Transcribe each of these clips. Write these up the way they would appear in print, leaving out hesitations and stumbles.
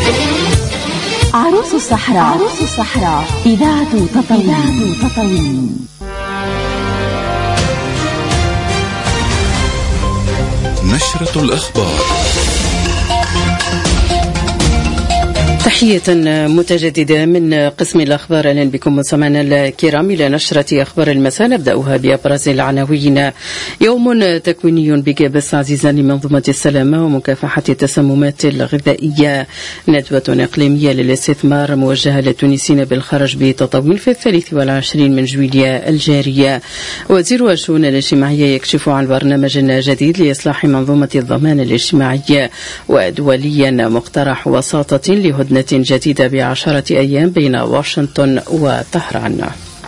عروس الصحراء إذاعة تطاوين. نشرة الأخبار. تحية متجددة من قسم الأخبار. أهلا بكم مستمعينا الكرام إلى نشرة أخبار المساء، نبدأها بأبرز العناوين. يوم تكويني بجابس عزيزا لمنظومة السلامة ومكافحة التسممات الغذائية. ندوة إقليمية للاستثمار موجهة للتونسيين بالخرج بتطاوين في 23 من جويلية الجارية. وزير الشؤون الاجتماعية يكشف عن برنامج جديد لإصلاح منظومة الضمان الاجتماعي. ودوليا مقترح وساطة لهدنة جديدة ب10 أيام بين واشنطن وطهران.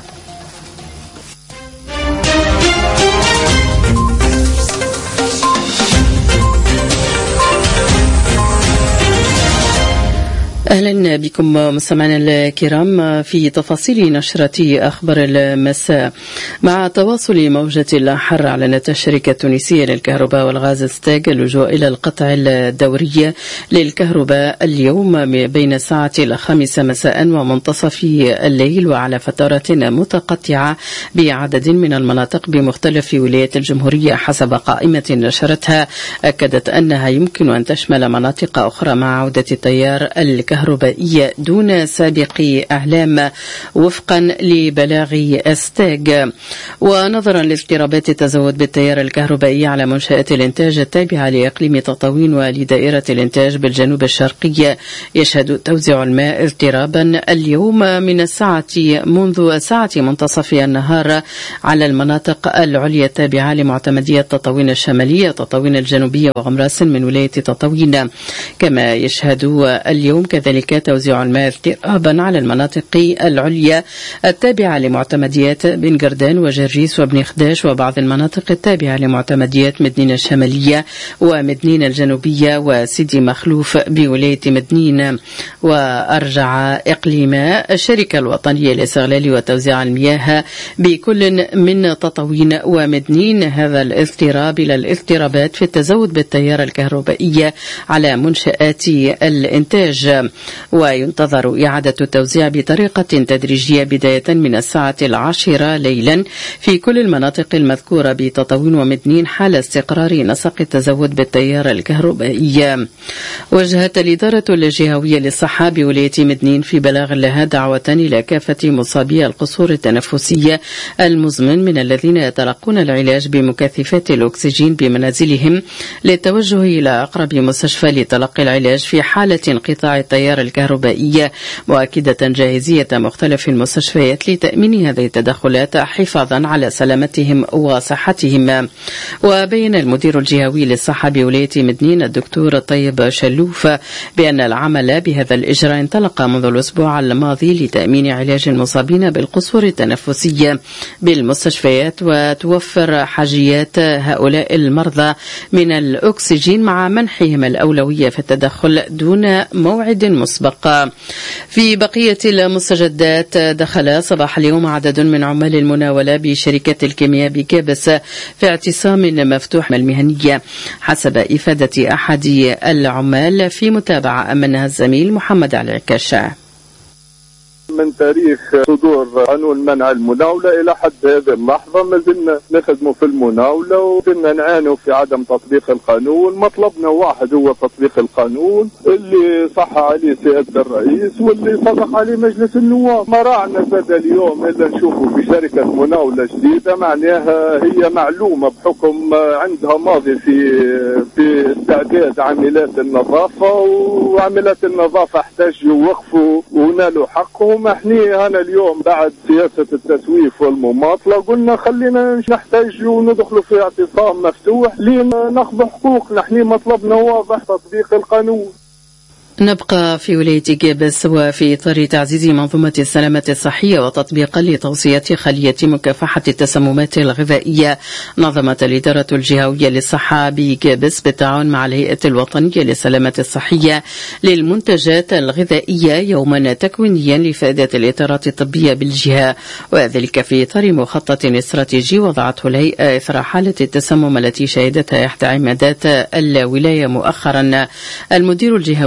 أهلا بكم مستمعينا الكرام في تفاصيل نشرة أخبار المساء. مع تواصل موجة الحر أعلنت الشركة التونسية للكهرباء والغاز ستاغ اللجوء إلى القطع الدوري للكهرباء اليوم بين الساعة 5 مساء ومنتصف الليل وعلى فترات متقطعة بعدد من المناطق بمختلف ولايات الجمهورية. حسب قائمة نشرتها أكدت أنها يمكن أن تشمل مناطق أخرى مع عودة التيار الكهربائية دون سابق أعلام وفقا لبلاغ ستاغ. ونظرا لاضطرابات التزود بالتيار الكهربائي على منشآت الإنتاج التابعة لإقليم تطاوين ولدائرة الإنتاج بالجنوب الشرقي، يشهد توزيع الماء اضطرابا اليوم منذ ساعة منتصف النهار على المناطق العليا التابعة لمعتمدية تطاوين الشمالية، تطاوين الجنوبية وغمراس من ولاية تطاوين. كما يشهد اليوم كذلك توزيع الماء اضطرابا على المناطق العليا التابعة لمعتمديات بن قردان وجرجيس وبن خداش وبعض المناطق التابعة لمعتمديات مدنين الشمالية ومدنين الجنوبية وسيدي مخلوف بولاية مدنين. وأرجع إقليم الشركة الوطنية لاستغلال وتوزيع المياه بكل من تطاوين ومدنين هذا الاضطراب إلى الاضطرابات في التزود بالتيار الكهربائي على منشآت الإنتاج. وينتظر إعادة التوزيع بطريقة تدريجية بداية من الساعة 10 ليلا في كل المناطق المذكورة بتطاوين ومدنين حال استقرار نسق التزود بالتيار الكهربائي. وجهت الإدارة الجهوية للصحة بولاية مدنين في بلاغ لها دعوة إلى كافة مصابي القصور التنفسية المزمن من الذين يتلقون العلاج بمكثفات الأكسجين بمنازلهم للتوجه إلى أقرب مستشفى لتلقي العلاج في حالة انقطاع التيار الكهربائي، مؤكدة جاهزية مختلف المستشفيات لتأمين هذه التدخلات حفاظا على سلامتهم وصحتهم. وبين المدير الجهوي للصحة بولاية مدنين الدكتور طيب شلوف بأن العمل بهذا الإجراء انطلق منذ الأسبوع الماضي لتأمين علاج المصابين بالقصور التنفسية بالمستشفيات وتوفر حاجيات هؤلاء المرضى من الأكسجين مع منحهم الأولوية في التدخل دون موعد مسبق. في بقية المستجدات، دخل صباح اليوم عدد من عمال المناولة بشركة الكيمياء بكابس في اعتصام مفتوح المهنية حسب إفادة أحد العمال في متابعة منها الزميل محمد علي عكاشة. من تاريخ صدور قانون منع المناولة إلى حد هذه اللحظة ما زلنا نخدموا في المناولة وزلنا نعانوا في عدم تطبيق القانون. مطلبنا واحد هو تطبيق القانون اللي صح عليه سيادة الرئيس واللي صدق عليه مجلس النواب. ما راعنا زاد اليوم إلا نشوفوا في شركة مناولة جديدة معناها هي معلومة بحكم عندها ماضي في استعداد عاملات النظافة، وعاملات النظافة احتجوا ووقفوا ونالوا حقهم. احنا هنا اليوم بعد سياسة التسويف والمماطلة قلنا خلينا نحتاج وندخلوا في اعتصام مفتوح لناخذ حقوقنا. احنا مطلبنا واضح، تطبيق القانون. نبقى في ولاية جابس وفي إطار تعزيز منظومة السلامة الصحية وتطبيقا لتوصيات خلية مكافحة التسممات الغذائية. نظمت الإدارة الجهوية للصحة بجابس بالتعاون مع الهيئة الوطنية للسلامة الصحية للمنتجات الغذائية يوما تكوينيا لفائدة الإطارات الطبية بالجهة، وذلك في إطار مخطط استراتيجي وضعته الهيئة إثر حالة التسمم التي شهدتها إحدى عمادات الولاية مؤخرا. المدير الجهوي للهيئة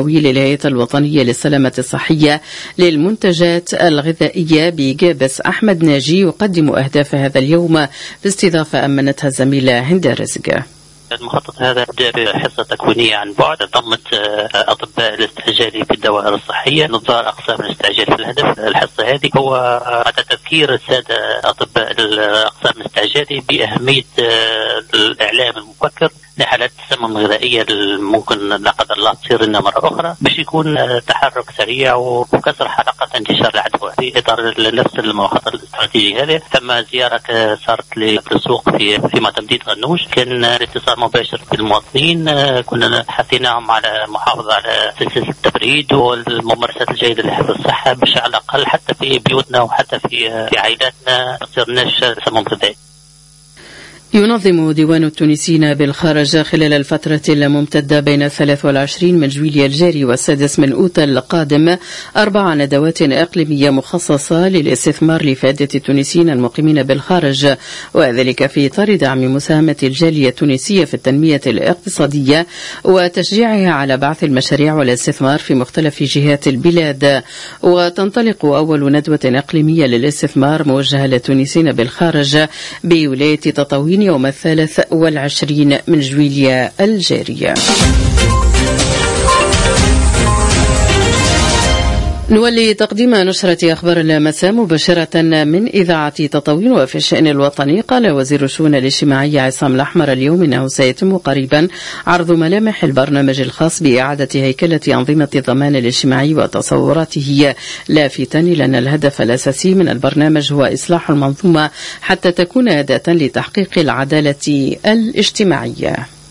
الهيئة الوطنية للسلامة الصحية للمنتجات الغذائية بجابس أحمد ناجي يقدم أهداف هذا اليوم باستضافة أمنتها الزميلة هند الرزق. المخطط هذا بدأ بحصة تكوينية عن بعد ضمت أطباء الاستعجالي في الدوائر الصحية نظار أقسام الاستعجال في الهدف. الحصة هذه هو بعد تذكير السادة أطباء الأقسام الاستعجالي بأهمية الإعلام المبكر لحالات السموم الغذائية ممكن لا قدر الله تصير لنا مرة أخرى باش يكون تحرك سريع وكسر حلقة انتشار العدوى. في إطار نفس المخطط الاستراتيجي هذا ثم زيارة صارت للسوق في تمديد غنوش، كان اتصال مباشر بالمواطنين، كنا حثيناهم على محافظة على سلسلة التبريد والممارسات الجيدة لحفظ الصحة باش على الأقل حتى في بيوتنا وحتى في عائلاتنا ما تصيرناش سموم غذائي. ينظم ديوان التونسيين بالخارج خلال الفترة الممتدة بين 23 من جويلية الجاري و6 من أوت القادم 4 ندوات إقليمية مخصصة للاستثمار لفائدة التونسيين المقيمين بالخارج، وذلك في إطار دعم مساهمة الجالية التونسية في التنمية الاقتصادية وتشجيعها على بعث المشاريع والاستثمار في مختلف جهات البلاد. وتنطلق أول ندوة إقليمية للاستثمار موجهة للتونسيين بالخارج بولاية تطاوين يوم 23 من جويلية الجارية. نولي تقديم نشرة أخبار المساء مباشرة من إذاعة تطاوين. وفي الشأن الوطني قال وزير الشؤون الاجتماعية عصام الأحمر اليوم إنه سيتم قريبا عرض ملامح البرنامج الخاص بإعادة هيكلة أنظمة الضمان الاجتماعي وتصوراته، لافتا لأن الهدف الأساسي من البرنامج هو إصلاح المنظومة حتى تكون أداة لتحقيق العدالة الاجتماعية.